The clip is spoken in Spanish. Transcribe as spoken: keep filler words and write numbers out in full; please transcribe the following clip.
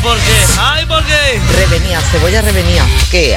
por qué? ¡Ay, por qué! Revenía, cebolla revenía. ¿Qué?